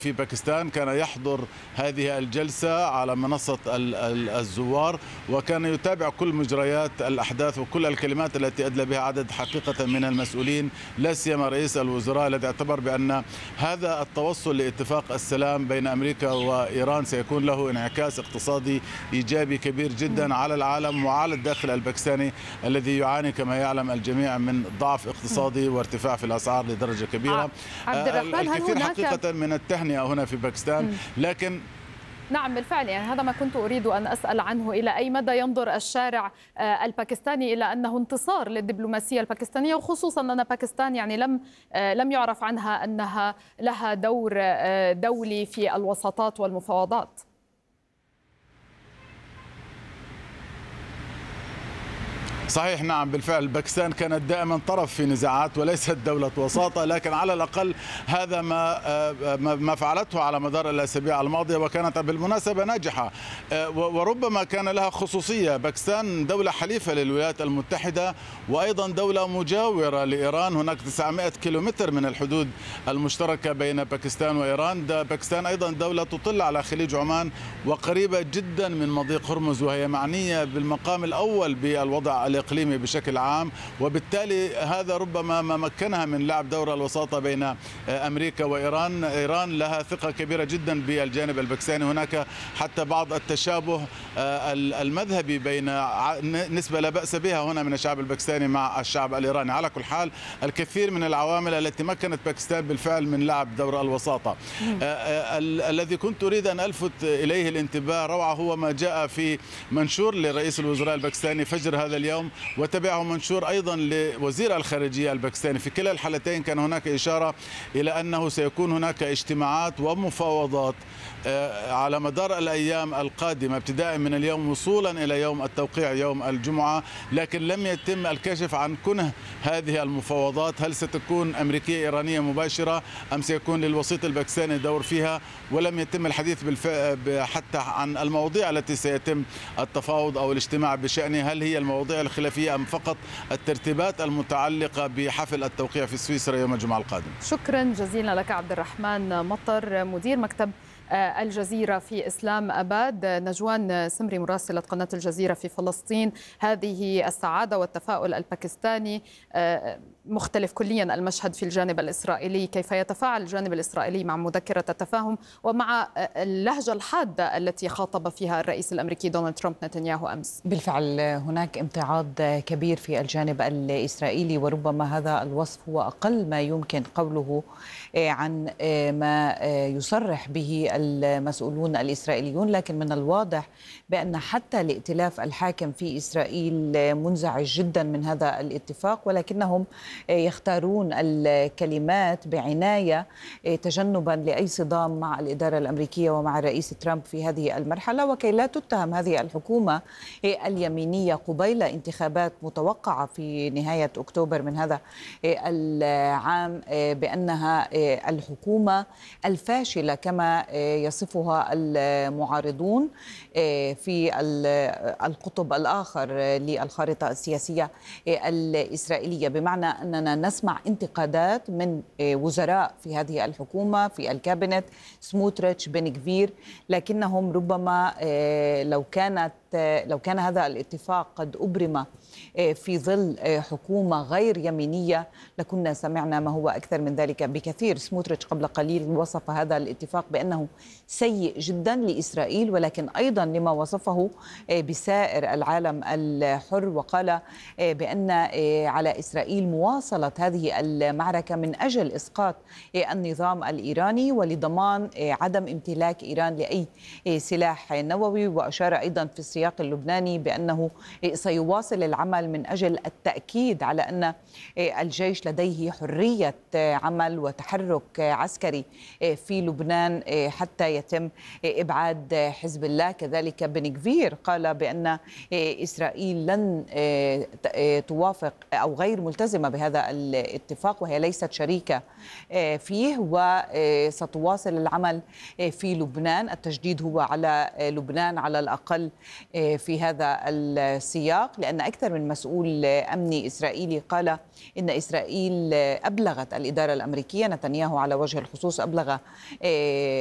في باكستان كان يحضر هذه الجلسة على منصة الزوار، وكان يتابع كل مجريات الأحداث وكل الكلمات التي أدلى بها عدد حقيقة من المسؤولين، لا سيما رئيس الوزراء الذي اعتبر بأن هذا التوصل لاتفاق السلام بين أمريكا وإيران سيكون له انعكاس اقتصادي إيجابي كبير جدا على العالم وعلى الداخل الباكستاني الذي يعاني كما يعلم الجميع من ضعف اقتصادي وارتفاع في الأسعار لدرجة كبيرة. عبد الرحمن، الكثير حقيقة من التهنئة هنا في باكستان، لكن نعم بالفعل يعني هذا ما كنت أريد أن أسأل عنه. إلى أي مدى ينظر الشارع الباكستاني إلى أنه انتصار للدبلوماسية الباكستانية، وخصوصا أن باكستان يعني لم يعرف عنها أنها لها دور دولي في الوساطات والمفاوضات؟ صحيح، نعم بالفعل باكستان كانت دائما طرف في نزاعات وليست دولة وساطة، لكن على الأقل هذا ما فعلته على مدار الأسابيع الماضية، وكانت بالمناسبة ناجحة وربما كان لها خصوصية. باكستان دولة حليفة للولايات المتحدة وأيضا دولة مجاورة لإيران، هناك 900 كيلومتر من الحدود المشتركة بين باكستان وإيران. باكستان أيضا دولة تطل على خليج عمان وقريبة جدا من مضيق هرمز، وهي معنية بالمقام الأول بالوضع الإقليمي بشكل عام، وبالتالي هذا ربما ما مكنها من لعب دور الوساطة بين أمريكا وإيران. إيران لها ثقة كبيرة جدا بالجانب الباكستاني، هناك حتى بعض التشابه المذهبي بين نسبة لا بأس بها هنا من الشعب الباكستاني مع الشعب الإيراني. على كل حال الكثير من العوامل التي مكنت باكستان بالفعل من لعب دور الوساطة. الذي كنت أريد أن ألفت إليه الانتباه روعة هو ما جاء في منشور لرئيس الوزراء الباكستاني فجر هذا اليوم، وتبعه منشور أيضا لوزير الخارجية الباكستاني. في كلا الحالتين كان هناك إشارة إلى أنه سيكون هناك اجتماعات ومفاوضات على مدار الأيام القادمة ابتداء من اليوم وصولا إلى يوم التوقيع يوم الجمعة، لكن لم يتم الكشف عن كنه هذه المفاوضات. هل ستكون أمريكية إيرانية مباشرة أم سيكون للوسيط الباكستاني دور فيها؟ ولم يتم الحديث حتى عن المواضيع التي سيتم التفاوض أو الاجتماع بشأنها، هل هي المواضيع الخلافية أم فقط الترتيبات المتعلقة بحفل التوقيع في سويسرا يوم الجمعة القادم. شكرا جزيلا لك عبد الرحمن مطر، مدير مكتب الجزيرة في إسلام أباد. نجوان سمري مراسلة قناة الجزيرة في فلسطين، هذه السعادة والتفاؤل الباكستاني مختلف كليا المشهد في الجانب الإسرائيلي، كيف يتفاعل الجانب الإسرائيلي مع مذكرة التفاهم ومع اللهجة الحادة التي خاطب فيها الرئيس الأمريكي دونالد ترامب نتنياهو أمس؟ بالفعل هناك امتعاض كبير في الجانب الإسرائيلي، وربما هذا الوصف هو أقل ما يمكن قوله عن ما يصرح به المسؤولون الإسرائيليون. لكن من الواضح بأن حتى الائتلاف الحاكم في إسرائيل منزعج جدا من هذا الاتفاق، ولكنهم يختارون الكلمات بعناية تجنبا لأي صدام مع الإدارة الأمريكية ومع الرئيس ترامب في هذه المرحلة، وكي لا تتهم هذه الحكومة اليمينية قبيل انتخابات متوقعة في نهاية أكتوبر من هذا العام بأنها الحكومة الفاشلة كما يصفها المعارضون في القطب الآخر للخارطة السياسية الإسرائيلية، بمعنى أننا نسمع انتقادات من وزراء في هذه الحكومة في الكابينت، سموتريتش، بن غفير، لكنهم ربما لو كان هذا الاتفاق قد أبرم في ظل حكومة غير يمينية لكنا سمعنا ما هو أكثر من ذلك بكثير. سموتريتش قبل قليل وصف هذا الاتفاق بأنه سيء جدا لإسرائيل، ولكن أيضا لما وصفه بسائر العالم الحر، وقال بأن على إسرائيل مواصلة هذه المعركة من أجل إسقاط النظام الإيراني ولضمان عدم امتلاك إيران لأي سلاح نووي. وأشار أيضا في السياق اللبناني بأنه سيواصل العمل من أجل التأكيد على أن الجيش لديه حرية عمل وتحرك عسكري في لبنان حتى يتم إبعاد حزب الله. كذلك بن غفير قال بأن إسرائيل لن توافق أو غير ملتزمة بهذا الاتفاق وهي ليست شريكة فيه، وستواصل العمل في لبنان. التجديد هو على لبنان على الأقل في هذا السياق، لأن أكثر من مسؤول أمني إسرائيلي قال إن إسرائيل أبلغت الإدارة الأمريكية، نتنياهو على وجه الخصوص أبلغ